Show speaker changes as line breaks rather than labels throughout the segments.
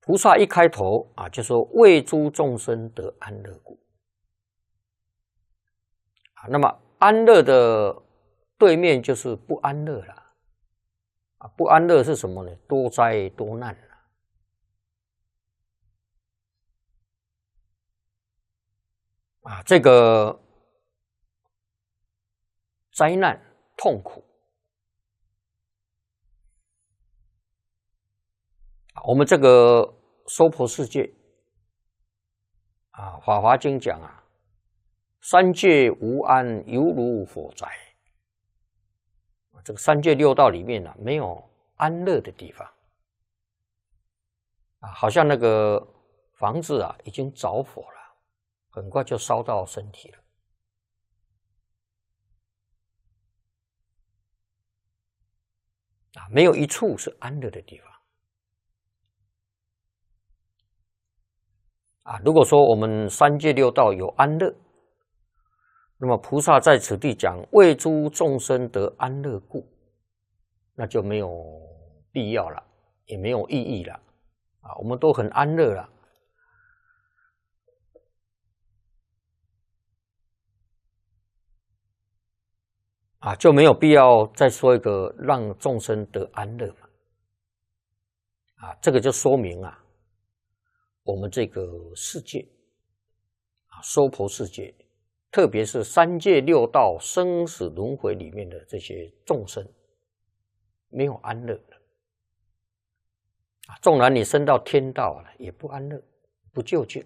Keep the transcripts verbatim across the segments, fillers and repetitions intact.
菩萨一开头啊，就说为诸众生得安乐故。啊，那么安乐的对面就是不安乐了。啊，不安乐是什么呢？多灾多难了。啊，这个灾难痛苦，我们这个娑婆世界啊，《法华经》讲啊，三界无安，犹如火灾。这个三界六道里面啊，没有安乐的地方啊，好像那个房子啊，已经着火了，很快就烧到身体了。啊，没有一处是安乐的地方。啊，如果说我们三界六道有安乐，那么菩萨在此地讲为诸众生得安乐故，那就没有必要了，也没有意义了。啊，我们都很安乐了。啊，就没有必要再说一个让众生得安乐嘛。啊，这个就说明啊，我们这个世界啊，娑婆世界，特别是三界六道生死轮回里面的这些众生，没有安乐的。啊，纵然你升到天道了，也不安乐，不究竟。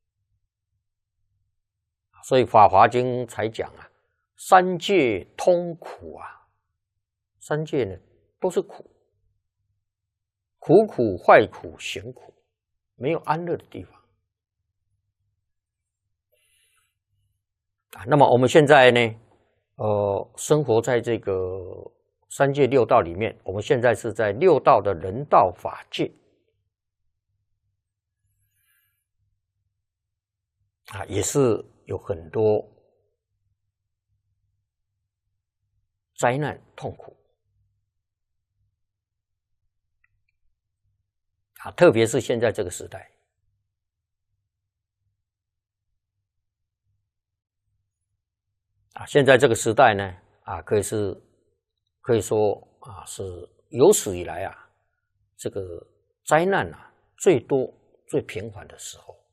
所以《法华经》才讲啊，三界通苦啊，三界呢都是苦，苦苦坏苦行苦，没有安乐的地方啊。那么我们现在呢，呃，生活在这个三界六道里面，我们现在是在六道的人道法界啊，也是有很多灾难痛苦啊，特别是现在这个时代啊，现在这个时代呢啊，可以是可以说啊，是有史以来啊，这个灾难啊最多最频繁的时候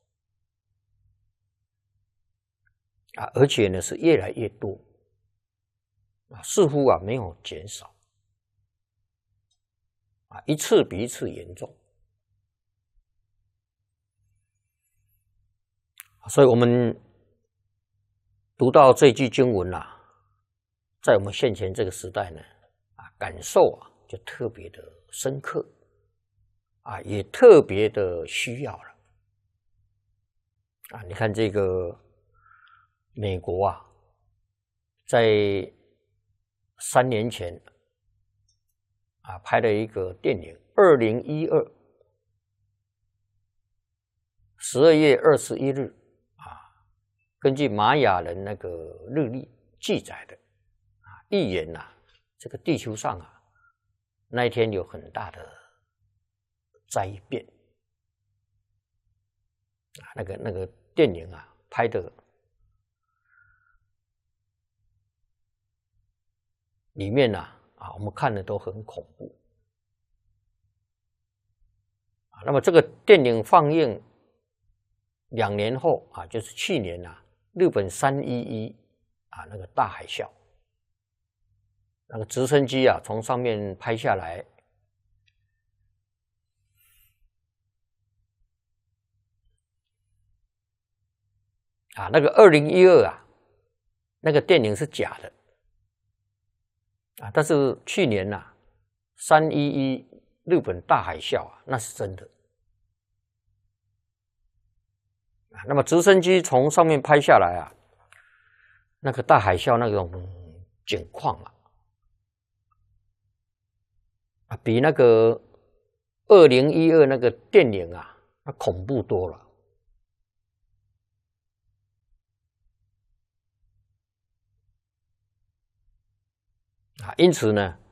啊，而且呢是越来越多啊，似乎啊没有减少啊，一次比一次严重。所以我们读到这句经文啊，在我们现前这个时代呢，啊，感受啊就特别的深刻，啊，也特别的需要了。啊，你看这个美国啊，在三年前啊拍了一个电影，二零一二十二月二十一日啊，根据玛雅人那个日历记载的啊，预言呐，这个地球上啊，那一天有很大的灾变啊，那个那个电影啊拍的里面啊啊，我们看的都很恐怖啊。那么这个电影放映两年后啊，就是去年啊，日本三一一啊那个大海啸，那个直升机啊从上面拍下来，啊，那个二零一二啊，那个电影是假的啊，但是去年呐、啊，三一一日本大海啸啊，那是真的。那么直升机从上面拍下来啊，那个大海啸那种景况啊，啊，比那个二零一二那个电影啊，那恐怖多了。啊，因此呢，